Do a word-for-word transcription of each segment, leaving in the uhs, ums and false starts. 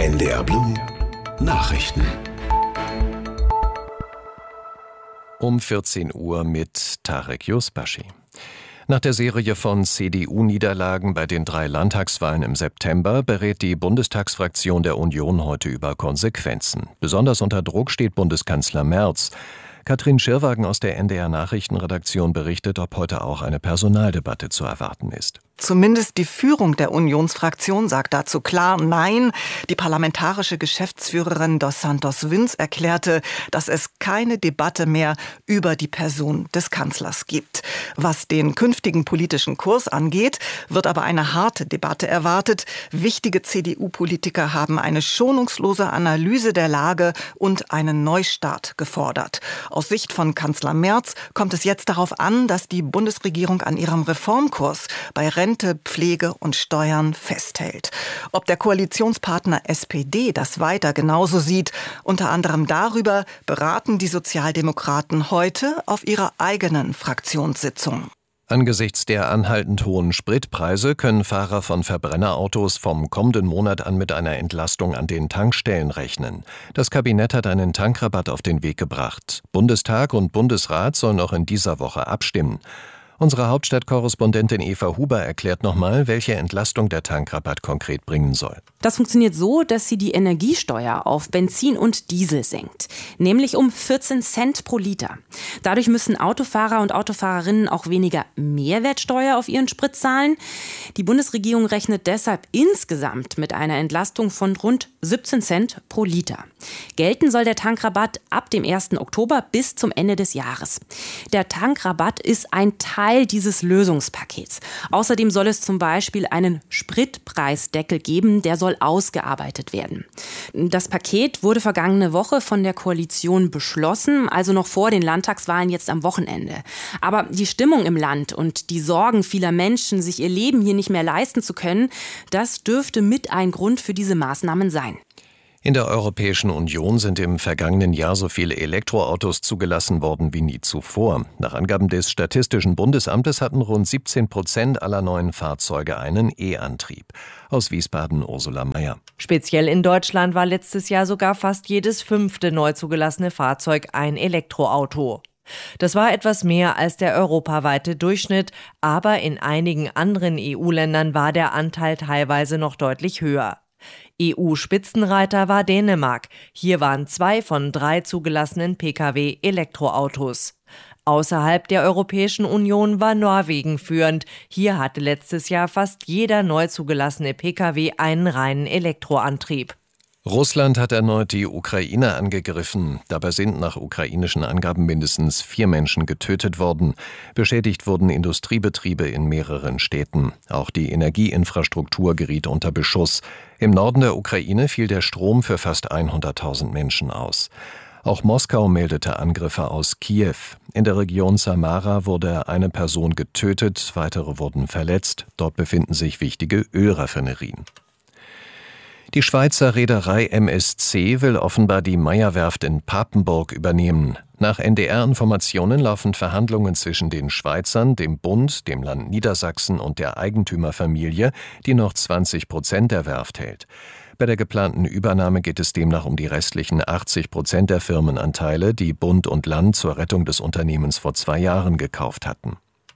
N D R Blue Nachrichten. Um vierzehn Uhr mit Tarek Yusbashi. Nach der Serie von C D U-Niederlagen bei den drei Landtagswahlen im September berät die Bundestagsfraktion der Union heute über Konsequenzen. Besonders unter Druck steht Bundeskanzler Merz. Katrin Schirwagen aus der N D R-Nachrichtenredaktion berichtet, ob heute auch eine Personaldebatte zu erwarten ist. Zumindest die Führung der Unionsfraktion sagt dazu klar Nein. Die parlamentarische Geschäftsführerin Dos Santos Wins erklärte, dass es keine Debatte mehr über die Person des Kanzlers gibt. Was den künftigen politischen Kurs angeht, wird aber eine harte Debatte erwartet. Wichtige C D U-Politiker haben eine schonungslose Analyse der Lage und einen Neustart gefordert. Aus Sicht von Kanzler Merz kommt es jetzt darauf an, dass die Bundesregierung an ihrem Reformkurs bei Rente, Pflege und Steuern festhält. Ob der Koalitionspartner S P D das weiter genauso sieht, unter anderem darüber beraten die Sozialdemokraten heute auf ihrer eigenen Fraktionssitzung. Angesichts der anhaltend hohen Spritpreise können Fahrer von Verbrennerautos vom kommenden Monat an mit einer Entlastung an den Tankstellen rechnen. Das Kabinett hat einen Tankrabatt auf den Weg gebracht. Bundestag und Bundesrat sollen noch in dieser Woche abstimmen. Unsere Hauptstadtkorrespondentin Eva Huber erklärt nochmal, welche Entlastung der Tankrabatt konkret bringen soll. Das funktioniert so, dass sie die Energiesteuer auf Benzin und Diesel senkt, nämlich um vierzehn Cent pro Liter. Dadurch müssen Autofahrer und Autofahrerinnen auch weniger Mehrwertsteuer auf ihren Sprit zahlen. Die Bundesregierung rechnet deshalb insgesamt mit einer Entlastung von rund siebzehn Cent pro Liter. Gelten soll der Tankrabatt ab dem ersten Oktober bis zum Ende des Jahres. Der Tankrabatt ist ein Teil dieses Lösungspakets. Außerdem soll es zum Beispiel einen Spritpreisdeckel geben, der soll ausgearbeitet werden. Das Paket wurde vergangene Woche von der Koalition beschlossen, also noch vor den Landtagswahlen jetzt am Wochenende. Aber die Stimmung im Land und die Sorgen vieler Menschen, sich ihr Leben hier nicht mehr leisten zu können, das dürfte mit ein Grund für diese Maßnahmen sein. In der Europäischen Union sind im vergangenen Jahr so viele Elektroautos zugelassen worden wie nie zuvor. Nach Angaben des Statistischen Bundesamtes hatten rund siebzehn Prozent aller neuen Fahrzeuge einen E-Antrieb. Aus Wiesbaden Ursula Meyer. Speziell in Deutschland war letztes Jahr sogar fast jedes fünfte neu zugelassene Fahrzeug ein Elektroauto. Das war etwas mehr als der europaweite Durchschnitt, aber in einigen anderen E U-Ländern war der Anteil teilweise noch deutlich höher. E U-Spitzenreiter war Dänemark. Hier waren zwei von drei zugelassenen Pkw Elektroautos. Außerhalb der Europäischen Union war Norwegen führend. Hier hatte letztes Jahr fast jeder neu zugelassene Pkw einen reinen Elektroantrieb. Russland hat erneut die Ukraine angegriffen. Dabei sind nach ukrainischen Angaben mindestens vier Menschen getötet worden. Beschädigt wurden Industriebetriebe in mehreren Städten. Auch die Energieinfrastruktur geriet unter Beschuss. Im Norden der Ukraine fiel der Strom für fast hunderttausend Menschen aus. Auch Moskau meldete Angriffe aus Kiew. In der Region Samara wurde eine Person getötet, weitere wurden verletzt. Dort befinden sich wichtige Ölraffinerien. Die Schweizer Reederei M S C will offenbar die Meyer-Werft in Papenburg übernehmen. Nach N D R-Informationen laufen Verhandlungen zwischen den Schweizern, dem Bund, dem Land Niedersachsen und der Eigentümerfamilie, die noch zwanzig Prozent der Werft hält. Bei der geplanten Übernahme geht es demnach um die restlichen achtzig Prozent der Firmenanteile, die Bund und Land zur Rettung des Unternehmens vor zwei Jahren gekauft hatten.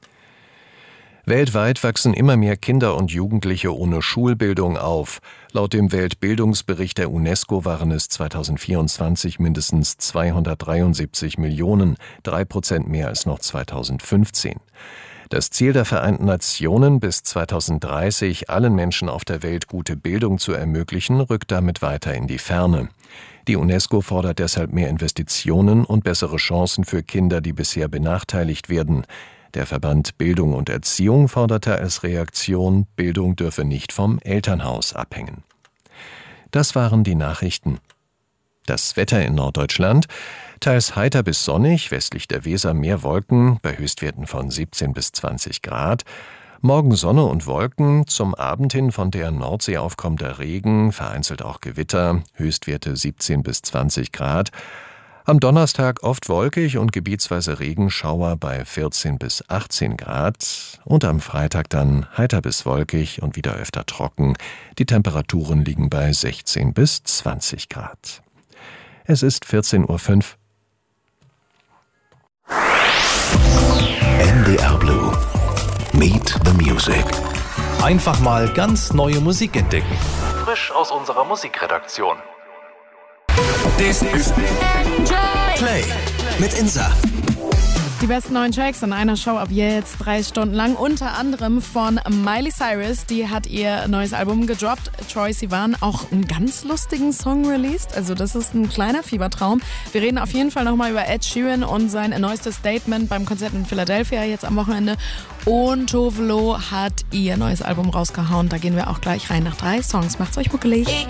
Weltweit wachsen immer mehr Kinder und Jugendliche ohne Schulbildung auf. Laut dem Weltbildungsbericht der UNESCO waren es zweitausendvierundzwanzig mindestens zweihundertdreiundsiebzig Millionen, drei Prozent mehr als noch zweitausendfünfzehn. Das Ziel der Vereinten Nationen, bis zweitausenddreißig allen Menschen auf der Welt gute Bildung zu ermöglichen, rückt damit weiter in die Ferne. Die UNESCO fordert deshalb mehr Investitionen und bessere Chancen für Kinder, die bisher benachteiligt werden. Der Verband Bildung und Erziehung forderte als Reaktion, Bildung dürfe nicht vom Elternhaus abhängen. Das waren die Nachrichten. Das Wetter in Norddeutschland: teils heiter bis sonnig, westlich der Weser mehr Wolken, bei Höchstwerten von siebzehn bis zwanzig Grad. Morgen Sonne und Wolken, zum Abend hin von der Nordsee aufkommender Regen, vereinzelt auch Gewitter, Höchstwerte siebzehn bis zwanzig Grad. Am Donnerstag oft wolkig und gebietsweise Regenschauer bei vierzehn bis achtzehn Grad und am Freitag dann heiter bis wolkig und wieder öfter trocken. Die Temperaturen liegen bei sechzehn bis zwanzig Grad. Es ist vierzehn Uhr fünf. N D R Blue. Meet the Music. Einfach mal ganz neue Musik entdecken. Frisch aus unserer Musikredaktion. This is Play mit Insa. Die besten neuen Tracks in einer Show ab jetzt drei Stunden lang. Unter anderem von Miley Cyrus. Die hat ihr neues Album gedroppt. Troye Sivan auch einen ganz lustigen Song released. Also das ist ein kleiner Fiebertraum. Wir reden auf jeden Fall nochmal über Ed Sheeran und sein neuestes Statement beim Konzert in Philadelphia jetzt am Wochenende. Und Tove Lo hat ihr neues Album rausgehauen. Da gehen wir auch gleich rein nach drei Songs. Macht's euch muckelig.